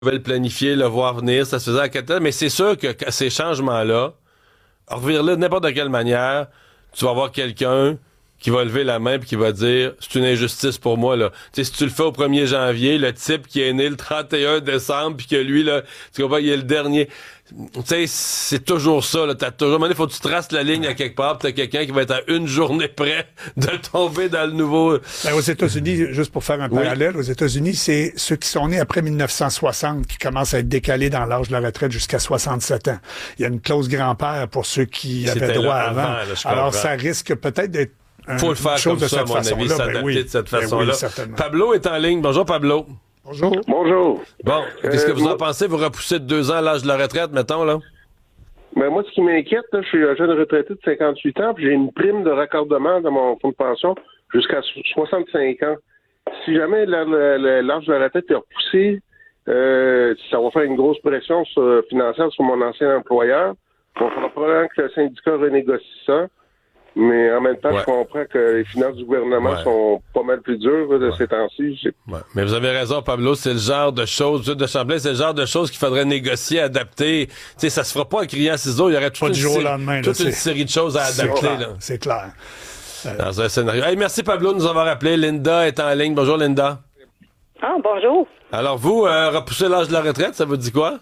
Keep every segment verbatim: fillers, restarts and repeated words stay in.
pouvait le planifier, le voir venir, ça se faisait à quatre ans, mais c'est sûr que ces changements-là, revire-le de n'importe quelle manière, tu vas avoir quelqu'un qui va lever la main et qui va dire c'est une injustice pour moi là. Tu sais, si tu le fais au premier janvier, le type qui est né le trente et un décembre puis que lui là, tu comprends, il est le dernier. Tu sais, c'est toujours ça là, t'as toujours, il faut que tu traces la ligne à quelque part, pis t'as quelqu'un qui va être à une journée près de tomber dans le nouveau. Ben, aux États-Unis, juste pour faire un oui. parallèle, aux États-Unis, c'est ceux qui sont nés après mille neuf cent soixante qui commencent à être décalés dans l'âge de la retraite jusqu'à soixante-sept ans. Il y a une clause grand-père pour ceux qui C'était avaient droit là, avant. avant là, Alors ça risque peut-être d'être Il faut le faire comme de ça, à cette mon avis, s'adapter ben oui. de cette Ben façon-là. oui, Pablo est en ligne. Bonjour, Pablo. Bonjour. Bonjour. Bon, qu'est-ce que Euh, vous en moi- pensez? Vous repoussez de deux ans l'âge de la retraite, mettons, là? Ben moi, ce qui m'inquiète, là, je suis un jeune retraité de cinquante-huit ans, puis j'ai une prime de raccordement dans mon fonds de pension jusqu'à so- soixante-cinq ans. Si jamais la- la- la- l'âge de la retraite est repoussé, euh, ça va faire une grosse pression sur- financière sur mon ancien employeur. Il faudra probablement que le syndicat renégocie ça. Mais en même temps, Ouais. je comprends que les finances du gouvernement Ouais. sont pas mal plus dures là, de Ouais. ces temps-ci. J'ai- Ouais. Mais vous avez raison, Pablo, c'est le genre de choses, de Champlain, c'est le genre de choses qu'il faudrait négocier, adapter. Tu sais, ça se fera pas en criant ciseaux, il y aurait toute, Pas une, du jour au série, lendemain, là, toute une c'est- série de choses à C'est adapter, clair. là. C'est clair. Dans un scénario. Hey, merci Pablo de nous avoir appelé. Linda est en ligne. Bonjour, Linda. Ah, bonjour. Alors, vous, euh, repousser l'âge de la retraite, ça vous dit quoi?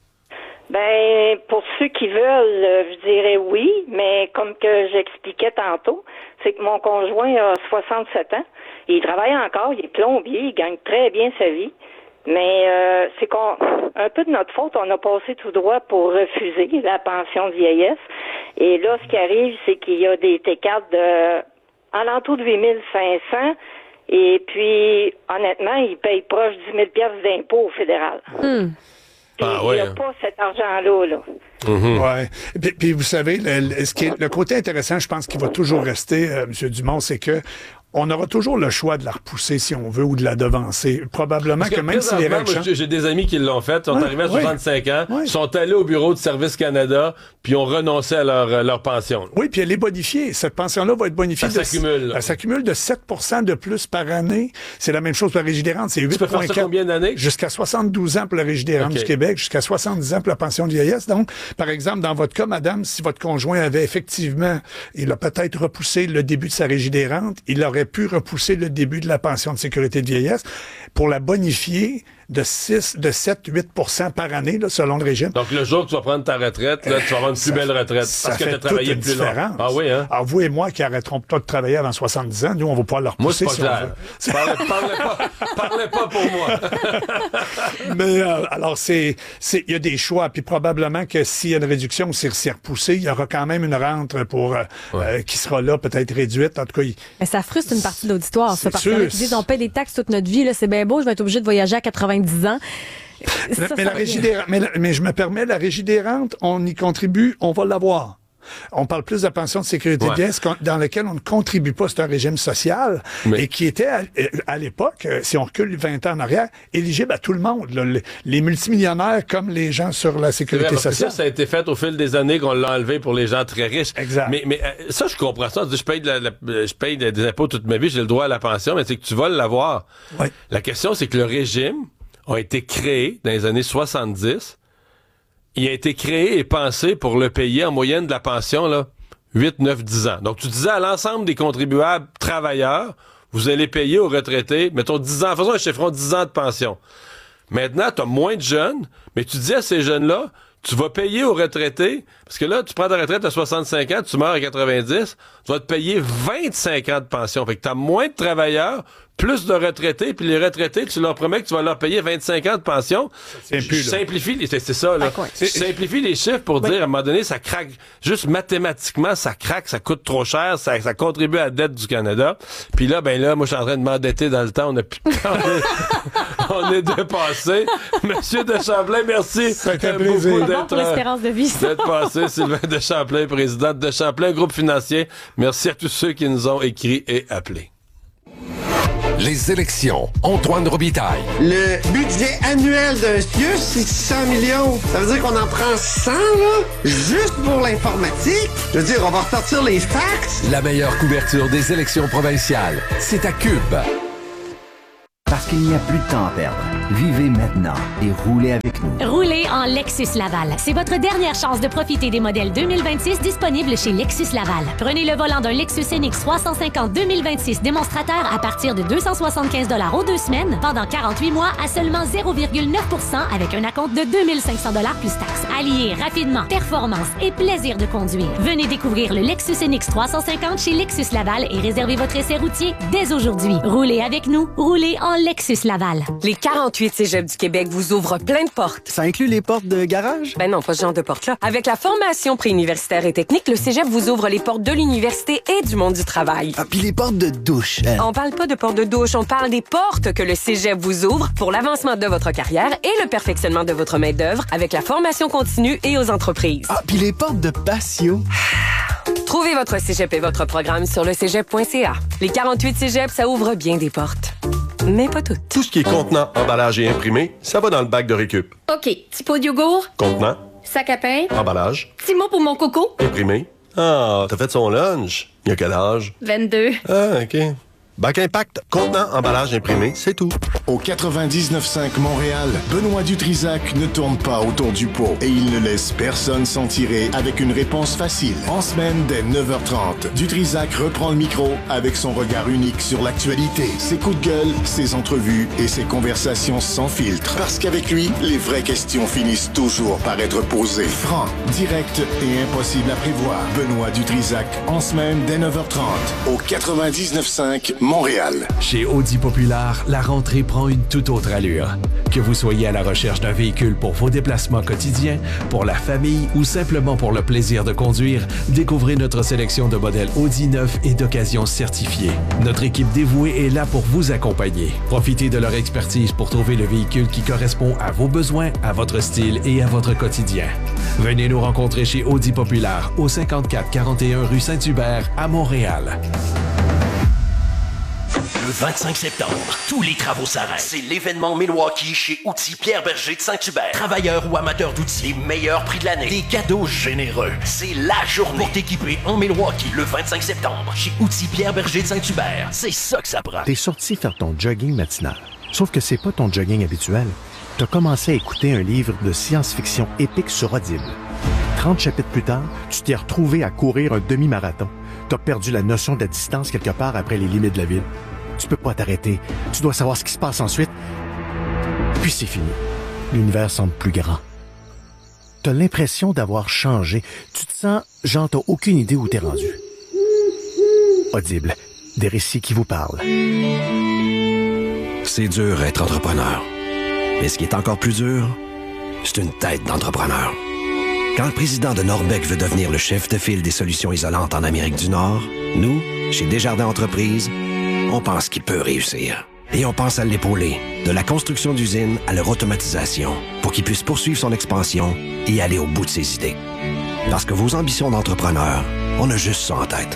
Ben, pour ceux qui veulent, euh, je dirais oui, mais comme que j'expliquais tantôt, c'est que mon conjoint a soixante-sept ans. Il travaille encore, il est plombier, il gagne très bien sa vie. Mais euh, c'est qu'on un peu de notre faute, on a passé tout droit pour refuser la pension de vieillesse. Et là, ce qui arrive, c'est qu'il y a des T quatre de alentour de huit mille cinq cents. Et puis, honnêtement, il paye proche de dix mille piastres d'impôts au fédéral. Hmm. Puis, Ah il ouais, n'y a hein. pas cet argent-là, là. Mhm. Ouais. Puis, puis vous savez, le, le- ce qui est, le côté intéressant, je pense qu'il va toujours rester, euh, M. Dumont, c'est que on aura toujours le choix de la repousser si on veut ou de la devancer. Probablement Parce que, que même si les présentement, règles moi, changent- j'ai j'ai des amis qui l'ont fait, sont Ouais, arrivés à ouais. soixante-cinq ans, Ouais. sont allés au bureau de Service Canada, puis ont renoncé à leur, euh, leur pension. Oui, puis elle est bonifiée. Cette pension-là va être bonifiée. Ça de- s'accumule, là. Elle s'accumule de sept pour cent de plus par année. C'est la même chose pour la Régidérante. C'est Tu huit peux faire virgule ça quatre. combien d'années? Jusqu'à soixante-douze ans pour la Régidérante OK. du Québec, jusqu'à soixante-dix ans pour la pension de vieillesse. Donc, par exemple, dans votre cas, madame, si votre conjoint avait effectivement, il a peut-être repoussé le début de sa Régidérante, il aurait pu repousser le début de la pension de sécurité de vieillesse pour la bonifier de six, de sept, huit pour cent par année, là, selon le régime. Donc, le jour que tu vas prendre ta retraite, là, tu vas avoir une plus Ça- belle retraite. ça Parce que fait tu as travaillé toute une plus longtemps. différence. Ah oui, hein? Alors, vous et moi qui arrêterons pas de travailler avant soixante-dix ans, nous, on va pouvoir leur Moi, repousser c'est pas si on clair. veut. Parlez, parlez pas, parlez pas pour moi. Mais euh, alors, c'est, c'est, il y a des choix. Puis probablement que s'il y a une réduction ou si c'est repoussé, il y aura quand même une rente pour euh, euh, qui sera là, peut-être réduite. En tout cas, il- Mais ça frustre une partie de l'auditoire, ça, C'est parce qu'il y en a sûr. qui disent on paie des taxes toute notre vie, là, c'est bien beau, je vais être obligé de voyager à quatre-vingt-dix ans. mais, Ça, mais ça la revient. régidérante, mais, la- mais je me permets, la régidérante, on y contribue, on va l'avoir. On parle plus de la pension de sécurité Ouais. de vieillesse qu'on- dans lequel on ne contribue pas. C'est un régime social Mais- et qui était, à, à l'époque, euh, si on recule vingt ans en arrière, éligible à tout le monde. là. Les, les multimillionnaires comme les gens sur la C'est vrai, sécurité parce que sociale. ça, ça a été fait au fil des années qu'on l'a enlevé pour les gens très riches. Exact. Mais, mais euh, ça, je comprends ça. Je paye, de la- la- je paye des impôts toute ma vie, j'ai le droit à la pension, mais c'est que tu vas l'avoir. Oui. La question, c'est que le régime a été créé dans les années soixante-dix. Il a été créé et pensé pour le payer en moyenne de la pension, là, huit, neuf, dix ans. Donc, tu disais à l'ensemble des contribuables travailleurs, vous allez payer aux retraités, mettons dix ans, faisons un chiffron, dix ans de pension. Maintenant, tu as moins de jeunes, mais tu dis à ces jeunes-là, tu vas payer aux retraités, parce que là, tu prends ta retraite à soixante-cinq ans, tu meurs à quatre-vingt-dix, tu vas te payer vingt-cinq ans de pension. Fait que tu as moins de travailleurs, plus de retraités, puis les retraités, tu leur promets que tu vas leur payer vingt-cinq ans de pension. tient Je plus, là. simplifie, les- c'est c'est ça, là. Ah, quoi. Je simplifie les chiffres pour dire, à un moment donné, ça craque. Juste mathématiquement, ça craque, ça coûte trop cher, ça, ça contribue à la dette du Canada. Puis là, ben là, moi, je suis en train de m'endetter dans le temps, on a plus de temps. On est dépassé. Monsieur de Champlain, merci. Ça a été un euh, plaisir. beaucoup Bon d'être, pour l'espérance de vie, ça. d'être passé. Sylvain de Champlain, président de Champlain, groupe financier. Merci à tous ceux qui nous ont écrit et appelés. Les élections. Antoine Robitaille. Le budget annuel d'un C I U S, c'est cent millions. Ça veut dire qu'on en prend cent, là, juste pour l'informatique. Je veux dire, on va ressortir les fax. La meilleure couverture des élections provinciales. C'est à Cube. Parce qu'il n'y a plus de temps à perdre. Vivez maintenant et roulez avec nous. Roulez en Lexus Laval. C'est votre dernière chance de profiter des modèles deux mille vingt-six disponibles chez Lexus Laval. Prenez le volant d'un Lexus N X trois cent cinquante deux mille vingt-six démonstrateur à partir de deux cent soixante-quinze dollars aux deux semaines pendant quarante-huit mois à seulement zéro virgule neuf pour cent avec un acompte de deux mille cinq cents dollars plus taxes. Alliez rapidement performance et plaisir de conduire. Venez découvrir le Lexus N X trois cent cinquante chez Lexus Laval et réservez votre essai routier dès aujourd'hui. Roulez avec nous. Roulez en Lexus Laval. Les quarante-huit cégeps du Québec vous ouvrent plein de portes. Ça inclut les portes de garage? Ben non, pas ce genre de portes-là. Avec la formation préuniversitaire et technique, le cégep vous ouvre les portes de l'université et du monde du travail. Ah, puis les portes de douche. Hein? On parle pas de portes de douche, on parle des portes que le cégep vous ouvre pour l'avancement de votre carrière et le perfectionnement de votre main-d'œuvre avec la formation continue et aux entreprises. Ah, puis les portes de patio. Trouvez votre cégep et votre programme sur le cégep point c a. Les quarante-huit cégeps, ça ouvre bien des portes. Mais pas toutes. Tout ce qui est contenant, emballage et imprimé, ça va dans le bac de récup. OK. Petit pot de yogourt. Contenant. Sac à pain. Emballage. Petit mot pour mon coco. Imprimé. Ah, t'as fait son lunch. Il y a quel âge? vingt-deux. Ah, OK. Bac Impact, contenant, emballage imprimé, c'est tout. Au quatre-vingt-dix-neuf cinq Montréal, Benoît Dutrisac ne tourne pas autour du pot et il ne laisse personne s'en tirer avec une réponse facile. En semaine, dès neuf heures trente, Dutrisac reprend le micro avec son regard unique sur l'actualité, ses coups de gueule, ses entrevues et ses conversations sans filtre. Parce qu'avec lui, les vraies questions finissent toujours par être posées. Franc, direct et impossible à prévoir. Benoît Dutrisac, en semaine, dès neuf heures trente, au quatre-vingt-dix-neuf cinq Montréal. Chez Audi Populaire, la rentrée prend une toute autre allure. Que vous soyez à la recherche d'un véhicule pour vos déplacements quotidiens, pour la famille ou simplement pour le plaisir de conduire, découvrez notre sélection de modèles Audi neufs et d'occasion certifiés. Notre équipe dévouée est là pour vous accompagner. Profitez de leur expertise pour trouver le véhicule qui correspond à vos besoins, à votre style et à votre quotidien. Venez nous rencontrer chez Audi Populaire au cinquante-quatre quarante et un rue Saint-Hubert à Montréal. Le vingt-cinq septembre, tous les travaux s'arrêtent. C'est l'événement Milwaukee chez Outils Pierre Berger de Saint-Hubert. Travailleurs ou amateurs d'outils, les meilleurs prix de l'année. Des cadeaux généreux. C'est la journée pour t'équiper en Milwaukee le vingt-cinq septembre chez Outils Pierre Berger de Saint-Hubert. C'est ça que ça prend. T'es sorti faire ton jogging matinal. Sauf que c'est pas ton jogging habituel. T'as commencé à écouter un livre de science-fiction épique sur Audible. trente chapitres plus tard, tu t'es retrouvé à courir un demi-marathon. T'as perdu la notion de la distance quelque part après les limites de la ville. Tu peux pas t'arrêter. Tu dois savoir ce qui se passe ensuite. Puis c'est fini. L'univers semble plus grand. T'as l'impression d'avoir changé. Tu te sens genre t'as aucune idée où t'es rendu. Audible. Des récits qui vous parlent. C'est dur être entrepreneur. Mais ce qui est encore plus dur, c'est une tête d'entrepreneur. Quand le président de Norbec veut devenir le chef de file des solutions isolantes en Amérique du Nord, nous, chez Desjardins Entreprises, on pense qu'il peut réussir. Et on pense à l'épauler, de la construction d'usines à leur automatisation, pour qu'il puisse poursuivre son expansion et aller au bout de ses idées. Parce que vos ambitions d'entrepreneur, on a juste ça en tête.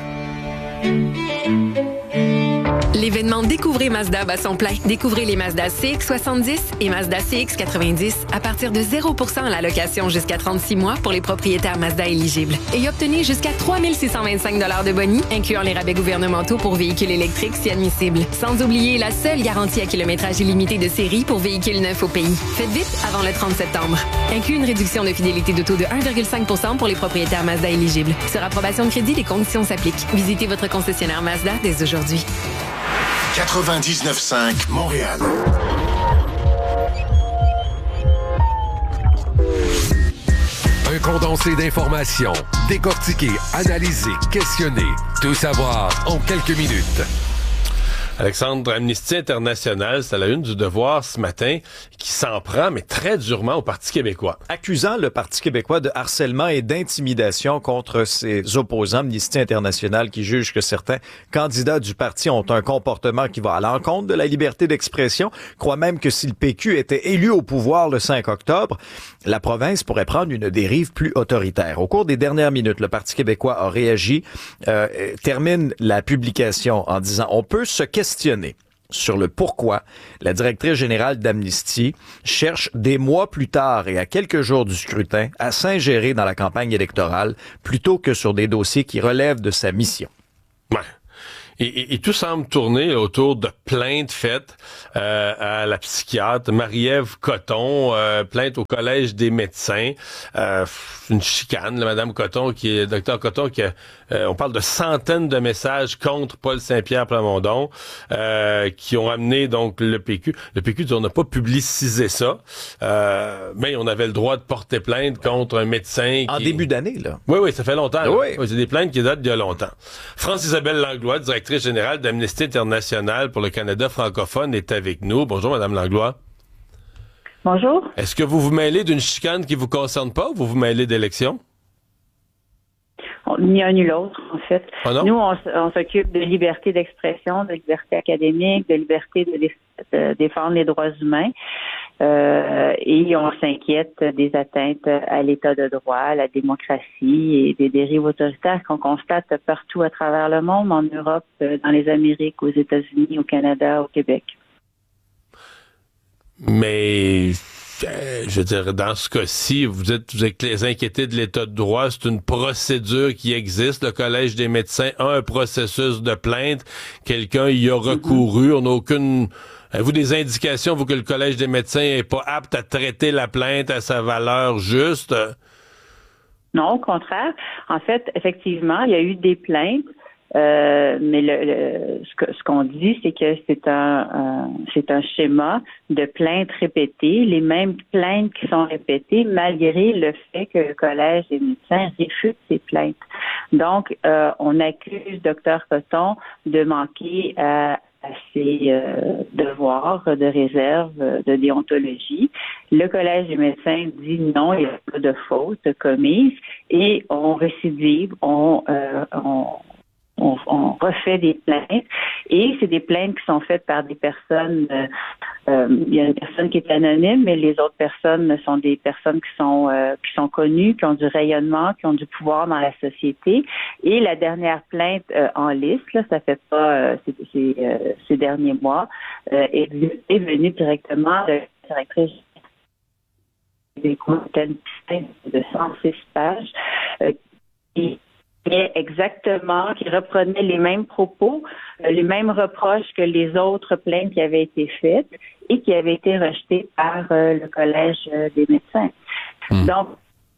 L'événement Découvrez Mazda bat son plein. Découvrez les Mazda C X soixante-dix et Mazda C X quatre-vingt-dix à partir de zéro pour cent à la location jusqu'à trente-six mois pour les propriétaires Mazda éligibles. Et obtenez jusqu'à trois mille six cent vingt-cinq dollars de boni, incluant les rabais gouvernementaux pour véhicules électriques si admissibles. Sans oublier la seule garantie à kilométrage illimité de série pour véhicules neufs au pays. Faites vite avant le trente septembre. Inclut une réduction de fidélité de taux de un virgule cinq pour cent pour les propriétaires Mazda éligibles. Sur approbation de crédit, les conditions s'appliquent. Visitez votre concessionnaire Mazda dès aujourd'hui. quatre-vingt-dix-neuf cinq Montréal. Un condensé d'informations, décortiqué, analysé, questionné, tout savoir en quelques minutes. Alexandre, Amnesty International, c'est à la une du Devoir ce matin, qui s'en prend, mais très durement, au Parti québécois. Accusant le Parti québécois de harcèlement et d'intimidation contre ses opposants. Amnesty International qui juge que certains candidats du parti ont un comportement qui va à l'encontre de la liberté d'expression, croit même que si le P Q était élu au pouvoir le cinq octobre, la province pourrait prendre une dérive plus autoritaire. Au cours des dernières minutes, le Parti québécois a réagi, euh, termine la publication en disant « On peut se questionner sur le pourquoi la directrice générale d'Amnesty cherche des mois plus tard et à quelques jours du scrutin à s'ingérer dans la campagne électorale plutôt que sur des dossiers qui relèvent de sa mission. » Ouais. Et, et, et tout semble tourner autour de plaintes faites euh, à la psychiatre Marie-Ève Coton, euh, plainte au Collège des médecins, euh, une chicane, là, Madame Coton, qui est docteur Coton, qui a, euh, on parle de centaines de messages contre Paul Saint-Pierre Plamondon, euh, qui ont amené donc le P Q. Le P Q dit on n'a pas publicisé ça, euh, mais on avait le droit de porter plainte contre un médecin. En qui... début d'année, là. Oui, oui, ça fait longtemps. Oui. Oui, c'est des plaintes qui datent d'il y a longtemps. France-Isabelle Langlois, directrice générale d'Amnesty International pour le Canada francophone, est avec nous. Bonjour, Madame Langlois. Bonjour. Est-ce que vous vous mêlez d'une chicane qui vous concerne pas ou vous vous mêlez d'élections? Ni un ni l'autre, en fait. Oh non? Nous, on, on s'occupe de liberté d'expression, de liberté académique, de liberté de, dé- de défendre les droits humains. Euh, et on s'inquiète des atteintes à l'état de droit, à la démocratie et des dérives autoritaires qu'on constate partout à travers le monde, en Europe, dans les Amériques, aux États-Unis, au Canada, au Québec. Mais, euh, je veux dire, dans ce cas-ci, vous êtes, vous êtes inquiétés de l'état de droit. C'est une procédure qui existe. Le Collège des médecins a un processus de plainte. Quelqu'un y a recouru. On n'a aucune... Avez-vous des indications, vous, que le Collège des médecins n'est pas apte à traiter la plainte à sa valeur juste? Non, au contraire. En fait, effectivement, il y a eu des plaintes. Euh, mais le, le, ce, que, ce qu'on dit, c'est que c'est un, un c'est un schéma de plaintes répétées, les mêmes plaintes qui sont répétées malgré le fait que le Collège des médecins réfute ces plaintes. Donc, euh, on accuse Dr Coton de manquer à, à ses euh, devoirs de réserve, de déontologie. Le Collège des médecins dit non, il n'y a pas de faute commise et on récidive, on, euh, on On, on refait des plaintes et c'est des plaintes qui sont faites par des personnes. Euh, euh, il y a une personne qui est anonyme, mais les autres personnes sont des personnes qui sont euh, qui sont connues, qui ont du rayonnement, qui ont du pouvoir dans la société. Et la dernière plainte euh, en liste, là, ça fait pas euh, c'est, c'est, euh, ces derniers mois, euh, est, est venue directement de la directrice des comptes de cent six pages euh, qui exactement, qui reprenait les mêmes propos, euh, les mêmes reproches que les autres plaintes qui avaient été faites et qui avaient été rejetées par euh, le Collège euh, des médecins. Mmh. Donc,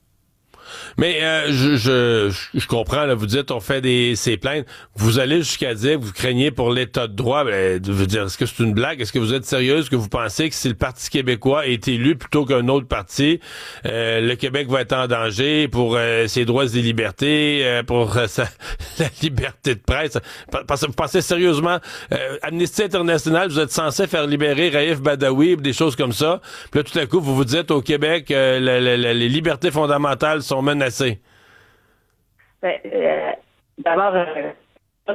Mais euh, je, je, je comprends, là, vous dites on fait des ces plaintes. Vous allez jusqu'à dire que vous craignez pour l'état de droit. Ben, je veux dire, est-ce que c'est une blague? Est-ce que vous êtes sérieuse? Est-ce que vous pensez que si le Parti québécois est élu plutôt qu'un autre parti, euh, le Québec va être en danger pour euh, ses droits et libertés, euh, pour euh, sa, la liberté de presse? Pensez, vous pensez sérieusement, euh, Amnesty International, vous êtes censé faire libérer Raif Badawi, des choses comme ça. Puis là, tout à coup, vous vous dites au Québec, euh, la, la, la, les libertés fondamentales sont menacés? Ben, euh, d'abord, euh,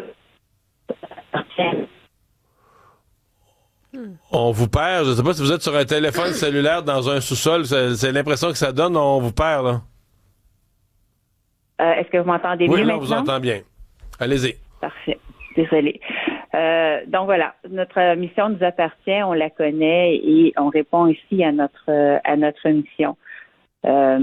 on vous perd. Je ne sais pas si vous êtes sur un téléphone cellulaire dans un sous-sol. C'est, c'est l'impression que ça donne. On vous perd, là. Euh, est-ce que vous m'entendez oui, mieux là, maintenant? on vous entend bien. Allez-y. Parfait. Désolée. Euh, donc voilà, notre mission nous appartient, on la connaît et on répond ici à notre à notre mission. Euh,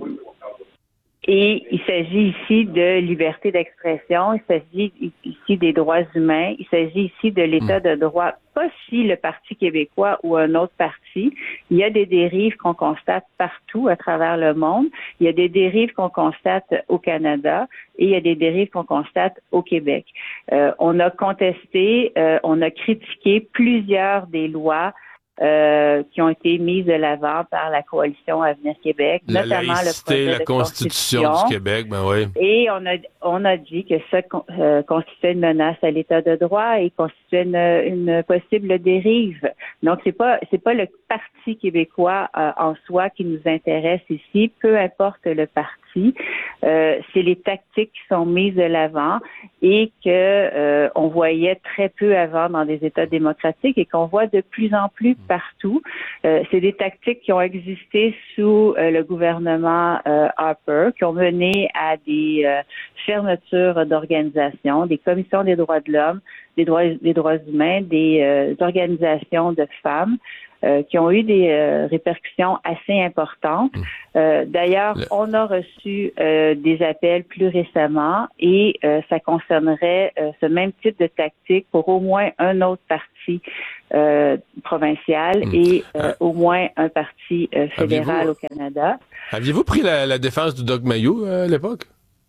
Et il s'agit ici de liberté d'expression, il s'agit ici des droits humains, il s'agit ici de l'état de droit, pas si le Parti québécois ou un autre parti. Il y a des dérives qu'on constate partout à travers le monde. Il y a des dérives qu'on constate au Canada et il y a des dérives qu'on constate au Québec. Euh, on a contesté, euh, on a critiqué plusieurs des lois Euh, qui ont été mises de l'avant par la coalition Avenir Québec, la notamment laïcité, le projet la de Constitution, constitution du Québec, ben oui. Et on a on a dit que ça euh, constituait une menace à l'État de droit et constituait une, une possible dérive. Donc c'est pas c'est pas le Parti québécois euh, en soi qui nous intéresse ici, peu importe le parti. Euh, c'est les tactiques qui sont mises de l'avant et que euh, on voyait très peu avant dans des États démocratiques et qu'on voit de plus en plus partout. Euh, c'est des tactiques qui ont existé sous euh, le gouvernement euh, Harper, qui ont mené à des euh, fermetures d'organisations, des commissions des droits de l'homme, des droits des droits humains, des euh, organisations de femmes. euh, qui ont eu des euh, répercussions assez importantes. Euh, d'ailleurs, Le... on a reçu euh, des appels plus récemment et euh, ça concernerait euh, ce même type de tactique pour au moins un autre parti euh, provincial mmh. et euh, ah. au moins un parti euh, fédéral Aviez-vous... au Canada. Aviez-vous pris la, la défense du Doug Mayou euh, à l'époque?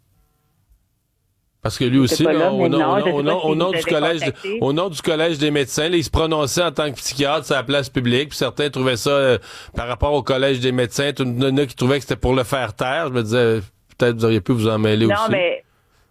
Parce que lui aussi, là, au, nom, non, au, nom, au, nom du collège, au nom du collège des médecins, là, il se prononçait en tant que psychiatre sur la place publique, puis certains trouvaient ça, euh, par rapport au collège des médecins, il y en a qui trouvaient que c'était pour le faire taire. Je me disais, peut-être vous auriez pu vous en mêler non, aussi. Non, mais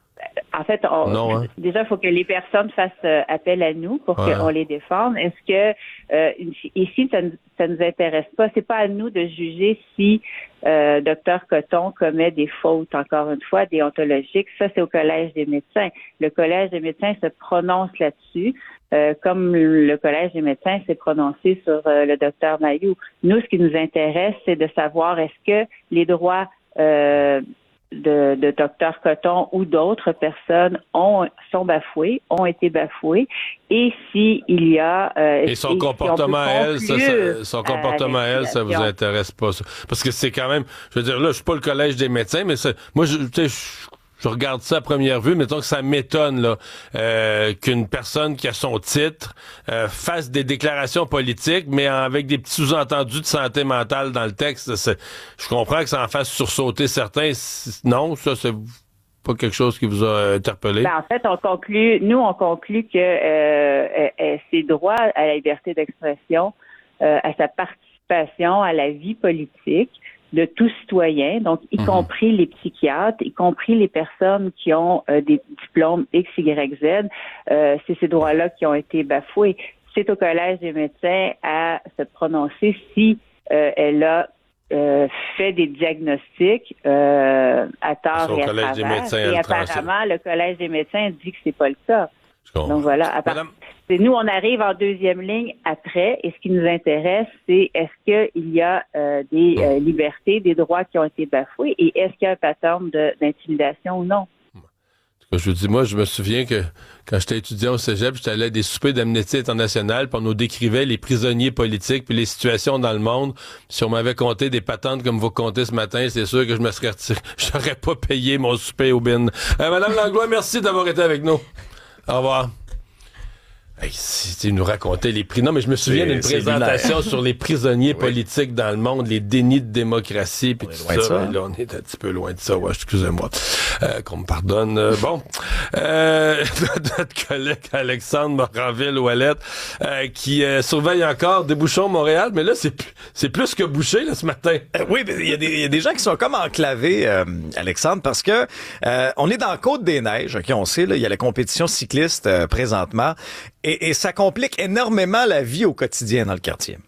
en fait, on, non, hein? déjà, il faut que les personnes fassent euh, appel à nous pour ouais. qu'on les défende. Est-ce que euh, ici, ça, ça nous intéresse pas? C'est pas à nous de juger si euh, Dr Coton commet des fautes, encore une fois, déontologiques. Ça, c'est au Collège des médecins. Le Collège des médecins se prononce là-dessus. Euh, comme le Collège des médecins s'est prononcé sur euh, le docteur Mayou. Nous, ce qui nous intéresse, c'est de savoir est-ce que les droits euh, de, de docteur Coton ou d'autres personnes ont sont bafoués, ont été bafoués, et si il y a euh, et son et comportement si à elle, ça, ça, son comportement à elle, ça vous intéresse pas, ça. Parce que c'est quand même, je veux dire là, je suis pas le Collège des médecins, mais c'est, moi, je, tu sais, je regarde ça à première vue, mettons que ça m'étonne là euh, qu'une personne qui a son titre euh, fasse des déclarations politiques, mais avec des petits sous-entendus de santé mentale dans le texte. C'est, je comprends que ça en fasse sursauter certains. Non, ça, c'est pas quelque chose qui vous a interpellé? Ben, en fait, on conclut, nous, on conclut que euh, euh, ses droits à la liberté d'expression, euh, à sa participation à la vie politique, de tout citoyen, donc y mmh. compris les psychiatres, y compris les personnes qui ont euh, des diplômes X, Y, Z, euh, c'est ces droits-là qui ont été bafoués. C'est au Collège des médecins à se prononcer si euh, elle a euh, fait des diagnostics euh, à tort et à travers. Des médecins, et apparemment, le Collège des médecins dit que c'est pas le cas. Donc voilà, à part... c'est, nous, on arrive en deuxième ligne après, et ce qui nous intéresse, c'est est-ce qu'il y a euh, des euh, libertés, des droits qui ont été bafoués, et est-ce qu'il y a un pattern de, d'intimidation ou non? Je vous dis, moi, je me souviens que quand j'étais étudiant au cégep, j'étais allé à des soupers d'Amnesty International, puis on nous décrivait les prisonniers politiques, puis les situations dans le monde. Si on m'avait compté des patentes comme vous comptez ce matin, c'est sûr que je me serais retiré. J'aurais pas payé mon souper au bin. Euh, Madame Langlois, merci d'avoir été avec nous. Au revoir. Hey, si tu nous racontais les prix. Non, mais je me souviens c'est, d'une présentation sur les prisonniers oui. politiques dans le monde, les dénis de démocratie, puis tout ça. ça hein? Là, on est un petit peu loin de ça. Ouais, excusez-moi. Euh, qu'on me pardonne. Euh, bon. Euh, notre collègue Alexandre Moranville-Ouellette, euh, qui euh, surveille encore Débouchons Montréal, mais là, c'est, c'est plus que bouché, là, ce matin. Euh, oui, il y, y a des gens qui sont comme enclavés, euh, Alexandre, parce que euh, on est dans la Côte-des-Neiges, OK, on sait, là, il y a la compétition cycliste euh, présentement. Et, et ça complique énormément la vie au quotidien dans le quartier.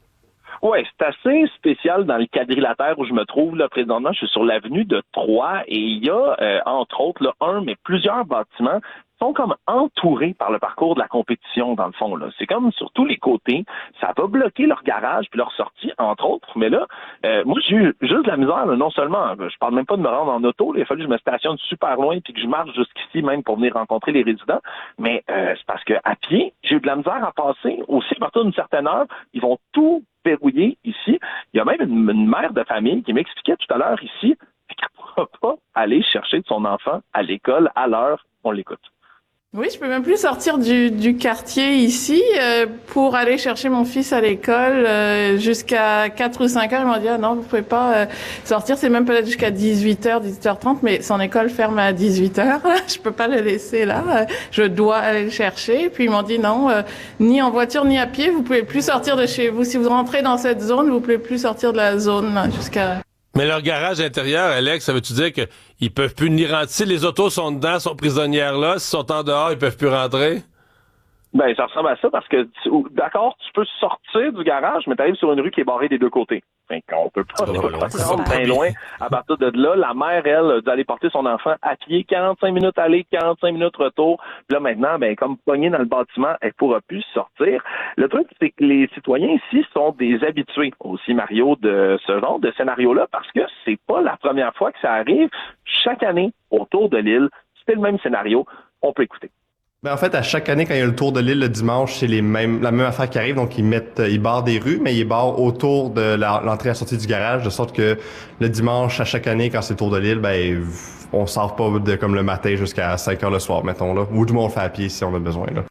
Oui, c'est assez spécial dans le quadrilatère où je me trouve là présentement. Je suis sur l'avenue de Troyes et il y a, euh, entre autres, là, un, mais plusieurs bâtiments sont comme entourés par le parcours de la compétition, dans le fond. Là. C'est comme sur tous les côtés. Ça va bloquer leur garage puis leur sortie, entre autres. Mais là, euh, moi, j'ai eu juste de la misère. Là, non seulement, je parle même pas de me rendre en auto. Là, il a fallu que je me stationne super loin puis que je marche jusqu'ici même pour venir rencontrer les résidents. Mais euh, c'est parce que à pied, j'ai eu de la misère à passer. Aussi, à partir d'une certaine heure, ils vont tout verrouiller ici. Il y a même une, une mère de famille qui m'expliquait tout à l'heure ici qu'elle ne pourra pas aller chercher son enfant à l'école à l'heure. On l'écoute. Oui, je peux même plus sortir du, du quartier ici euh, pour aller chercher mon fils à l'école euh, jusqu'à quatre ou cinq heures. Ils m'ont dit, ah non, vous pouvez pas euh, sortir. C'est même peut-être jusqu'à dix-huit heures, dix-huit heures trente, mais son école ferme à dix-huit heures. Je peux pas le laisser là. Je dois aller le chercher. Puis ils m'ont dit, non, euh, ni en voiture ni à pied, vous pouvez plus sortir de chez vous. Si vous rentrez dans cette zone, vous pouvez plus sortir de la zone là, jusqu'à... Mais leur garage intérieur, Alex, ça veut-tu dire qu'ils peuvent plus ni rentrer? Si les autos sont dedans, sont prisonnières là, s'ils sont en dehors, ils peuvent plus rentrer? Ben, ça ressemble à ça parce que, tu, d'accord, tu peux sortir du garage, mais tu arrives sur une rue qui est barrée des deux côtés. Fait qu'on peut pas sortir très loin. À partir de là, la mère, elle, d'aller porter son enfant à pied, quarante-cinq minutes aller, quarante-cinq minutes retour. Puis là, maintenant, ben, comme poignée dans le bâtiment, elle pourra plus sortir. Le truc, c'est que les citoyens ici sont des habitués aussi, Mario, de ce genre de scénario-là parce que c'est pas la première fois que ça arrive. Chaque année, autour de l'île, c'était le même scénario. On peut écouter. Ben en fait, à chaque année, quand il y a le tour de l'île le dimanche, c'est les mêmes, la même affaire qui arrive. Donc, ils mettent, ils barrent des rues, mais ils barrent autour de la, l'entrée et la sortie du garage, de sorte que le dimanche, à chaque année, quand c'est le tour de l'île, ben, on sort pas de comme le matin jusqu'à cinq heures le soir, mettons, là. Ou du moins, on le fait à pied si on a besoin, là.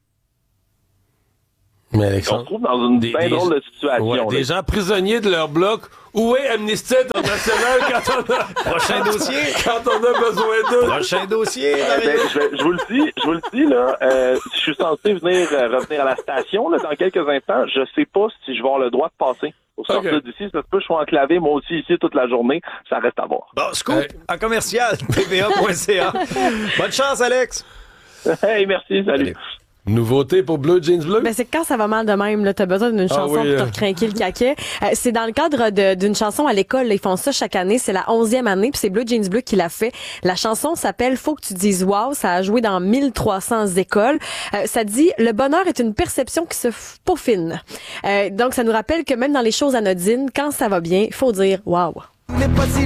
Mais Alexandre, on se trouve dans une des, bien des, drôle de situation. Ouais, là. des gens prisonniers de leur bloc. Où est Amnesty International quand on a... Prochain dossier. Quand on a besoin d'eux. Prochain dossier. Euh, ben, je, vais, je vous le dis, je vous le dis, là, euh, je suis censé venir euh, revenir à la station, là, dans quelques instants. Je sais pas si je vais avoir le droit de passer. Pour sortir okay. d'ici, ça se peut, je suis enclavé, moi aussi, ici, toute la journée. Ça reste à voir. Bon, scoop, hey. En commercial, t v a point c a. Bonne chance, Alex. Hey, merci, salut. Allez. Nouveauté pour Bleu Jeans Bleu? Ben, c'est que quand ça va mal de même, là, t'as besoin d'une chanson ah oui, pour te recrinquer le caquet. Euh, c'est dans le cadre de, d'une chanson à l'école. Là, ils font ça chaque année. C'est la onzième année, puis c'est Bleu Jeans Bleu qui l'a fait. La chanson s'appelle Faut que tu dises wow. Ça a joué dans mille trois cents écoles. Euh, ça dit le bonheur est une perception qui se peaufine. Euh, donc, ça nous rappelle que même dans les choses anodines, quand ça va bien, il faut dire wow.